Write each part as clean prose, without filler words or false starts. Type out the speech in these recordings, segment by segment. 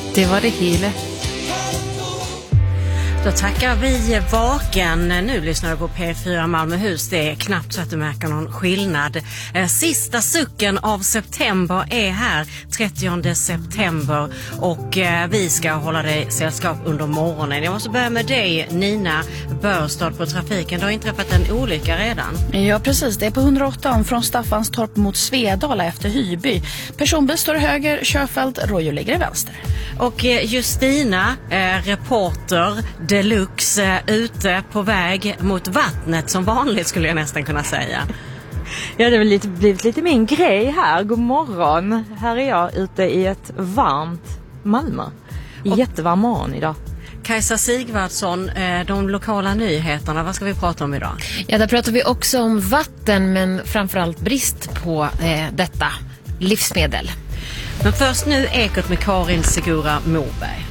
Det var det hela. Då tackar vi Vaken. Nu lyssnar du på P4 Malmöhus. Det är knappt så att du märker någon skillnad. Sista sucken av september är här, 30 september. Och vi ska hålla dig sällskap under morgonen. Jag måste börja med dig, Nina Börstad på trafiken. Det har inträffat en olycka redan. Ja, precis. Det är på 108 från Staffanstorp mot Svedala efter Hyby. Personbil står i höger, körfält, rådjur ligger i vänster. Och Justina, reporter deluxe, ute på väg mot vattnet som vanligt skulle jag nästan kunna säga. Ja, det har blivit lite min grej här. God morgon. Här är jag ute i ett varmt Malmö. Jättevarm morgon idag. Kajsa Sigvardsson, de lokala nyheterna, vad ska vi prata om idag? Ja, där pratar vi också om vatten, men framförallt brist på detta livsmedel. Men först nu Ekot med Karin Segura Moberg.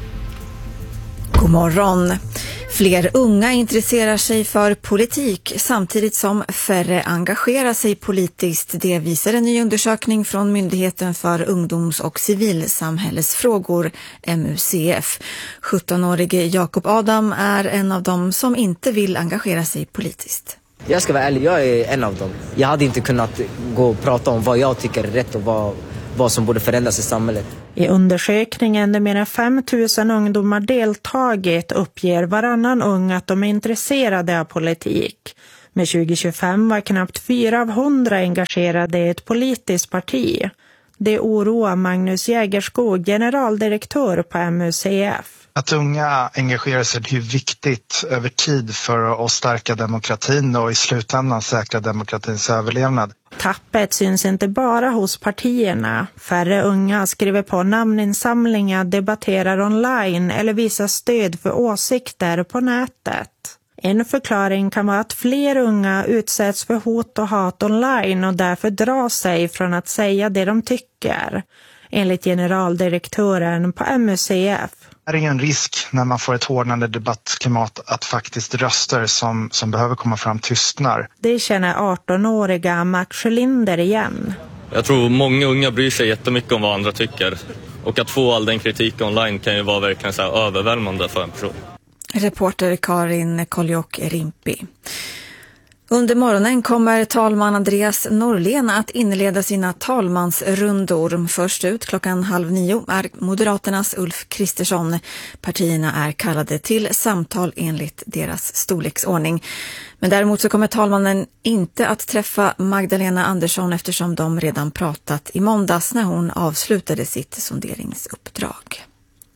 God morgon. Fler unga intresserar sig för politik samtidigt som färre engagerar sig politiskt. Det visar en ny undersökning från Myndigheten för ungdoms- och civilsamhällesfrågor, MUCF. 17-årige Jakob Adam är en av dem som inte vill engagera sig politiskt. Jag ska vara ärlig, jag är en av dem. Jag hade inte kunnat gå och prata om vad jag tycker är rätt och vad som borde förändras i samhället. I undersökningen där mer än 5 000 ungdomar deltagit uppger varannan ung att de är intresserade av politik. Med 2025 var knappt 4 av 100 engagerade i ett politiskt parti. Det oroar Magnus Jägerskog, generaldirektör på MUCF. Att unga engagerar sig är viktigt över tid för att stärka demokratin och i slutändan säkra demokratins överlevnad. Tappet syns inte bara hos partierna. Färre unga skriver på namninsamlingar, debatterar online eller visar stöd för åsikter på nätet. En förklaring kan vara att fler unga utsätts för hot och hat online och därför drar sig från att säga det de tycker, enligt generaldirektören på MUCF. Det är en risk när man får ett hårdnande debattklimat att faktiskt röster som behöver komma fram tystnar. Det känner 18-åriga Max Sjölinder igen. Jag tror många unga bryr sig jättemycket om vad andra tycker. Och att få all den kritik online kan ju vara verkligen så här överväldigande för en person. Reporter Karin Koljok-Rimpi. Under morgonen kommer talman Andreas Norlén att inleda sina talmansrundor. Först ut 8:30 är Moderaternas Ulf Kristersson. Partierna är kallade till samtal enligt deras storleksordning. Men däremot så kommer talmannen inte att träffa Magdalena Andersson eftersom de redan pratat i måndags när hon avslutade sitt sonderingsuppdrag.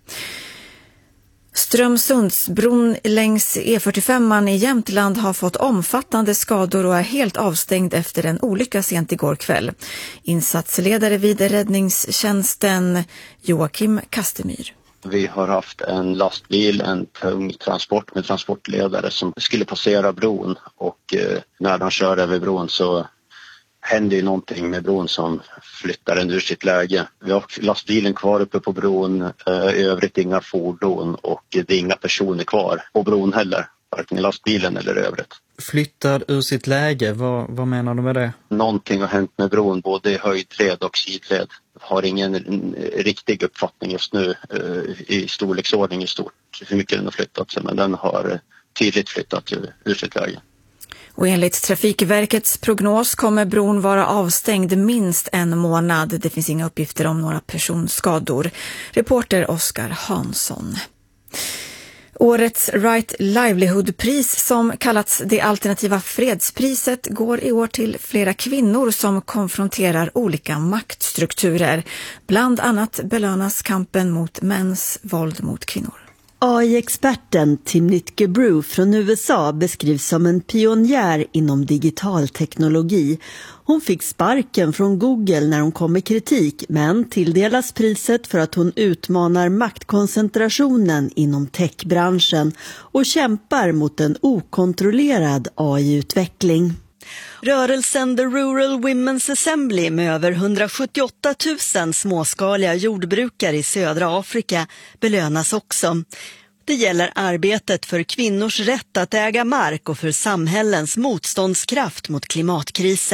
Strömsundsbron längs E45 i Jämtland har fått omfattande skador och är helt avstängd efter en olycka sent igår kväll. Insatsledare vid räddningstjänsten Joakim Kastemyr. Vi har haft en lastbil, en tung transport med transportledare som skulle passera bron och när de kör över bron så händer ju någonting med bron som flyttar den ur sitt läge. Vi har lastbilen kvar uppe på bron, i övrigt inga fordon och det är inga personer kvar på bron heller, varken i lastbilen eller övrigt. Flyttar ur sitt läge, vad menar du med det? Någonting har hänt med bron, både i höjdled och sidled. Har ingen riktig uppfattning just nu i storleksordning i stort hur mycket den har flyttat sig, men den har tydligt flyttat ur sitt läge. Och enligt Trafikverkets prognos kommer bron vara avstängd minst en månad. Det finns inga uppgifter om några personskador. Reporter Oskar Hansson. Årets Right Livelihood-pris som kallats det alternativa fredspriset går i år till flera kvinnor som konfronterar olika maktstrukturer. Bland annat belönas kampen mot mäns våld mot kvinnor. AI-experten Timnit Gebru från USA beskrivs som en pionjär inom digital teknologi. Hon fick sparken från Google när hon kom med kritik, men tilldelas priset för att hon utmanar maktkoncentrationen inom techbranschen och kämpar mot en okontrollerad AI-utveckling. Rörelsen The Rural Women's Assembly med över 178 000 småskaliga jordbrukare i södra Afrika belönas också. Det gäller arbetet för kvinnors rätt att äga mark och för samhällens motståndskraft mot klimatkriser.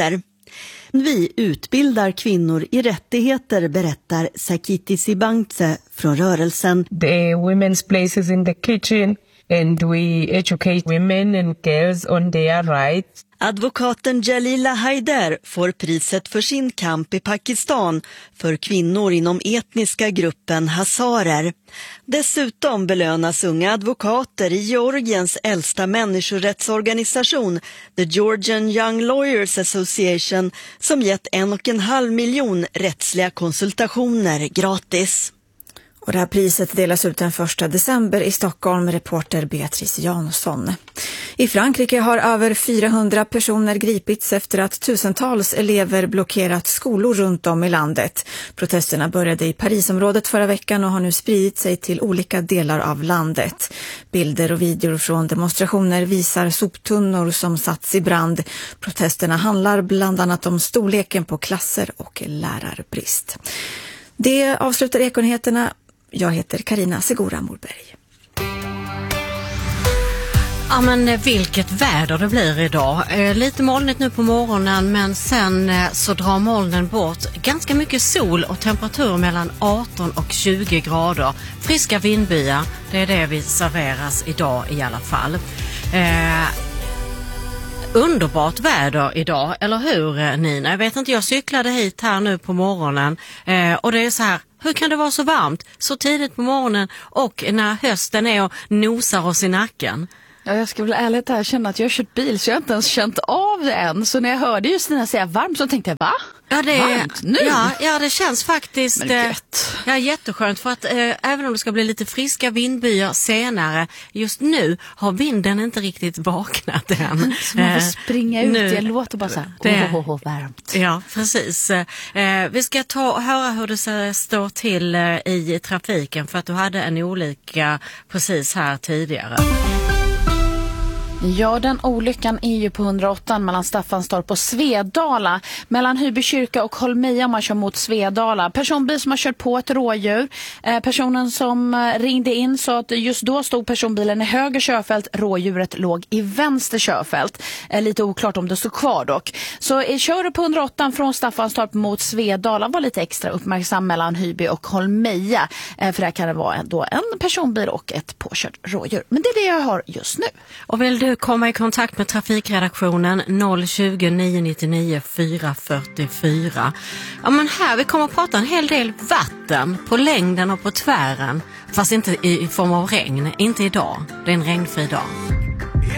Vi utbildar kvinnor i rättigheter, berättar Sakiti Sibangtse från rörelsen. The women's places in the kitchen and we educate women and girls on their rights. Advokaten Jalila Haider får priset för sin kamp i Pakistan för kvinnor inom etniska gruppen hazarer. Dessutom belönas unga advokater i Georgiens äldsta människorättsorganisation, The Georgian Young Lawyers Association, som gett 1,5 miljon rättsliga konsultationer gratis. Och det här priset delas ut den 1 december i Stockholm, reporter Beatrice Jansson. I Frankrike har över 400 personer gripits efter att tusentals elever blockerat skolor runt om i landet. Protesterna började i Parisområdet förra veckan och har nu spridit sig till olika delar av landet. Bilder och videor från demonstrationer visar soptunnor som satts i brand. Protesterna handlar bland annat om storleken på klasser och lärarbrist. Det avslutar Ekonyheterna. Jag heter Karina Segura Morberg. Ja, men vilket väder det blir idag. Lite molnigt nu på morgonen, men sen så drar molnen bort. Ganska mycket sol och temperatur mellan 18 och 20 grader. Friska vindbyar, det är det vi serveras idag i alla fall. Underbart väder idag, eller hur Nina? Jag vet inte, jag cyklade hit här nu på morgonen och det är så här, hur kan det vara så varmt så tidigt på morgonen och när hösten är och nosar oss i nacken? Ja, jag ska väl ärligt här känna att jag har kört bil så jag har inte ens känt av det än. Så när jag hörde just Stina säga varmt så tänkte jag, va? Ja, det är varmt nu? Ja, det känns faktiskt jätteskönt för att även om det ska bli lite friska vindbyar senare, just nu har vinden inte riktigt vaknat än. Så man får springa ut, jag låter bara så här, varmt. Ja, precis. Vi ska höra hur det står till i trafiken för att du hade en olycka precis här tidigare. Ja, den olyckan är ju på 108 mellan Staffanstorp och Svedala. Mellan Hyby kyrka och Holmeja om man kör mot Svedala. Personbil som har kört på ett rådjur. Personen som ringde in sa att just då stod personbilen i höger körfält. Rådjuret låg i vänster körfält. Lite oklart om det står kvar dock. Så kör du på 108 från Staffanstorp mot Svedala. Var lite extra uppmärksam mellan Hyby och Holmeja. För där kan det vara då en personbil och ett påkört rådjur. Men det är det jag har just nu. Och vill du komma i kontakt med trafikredaktionen 020 999 444. Ja, men här vi kommer att prata en hel del vatten på längden och på tvären. Fast inte i form av regn. Inte idag. Det är en regnfri dag.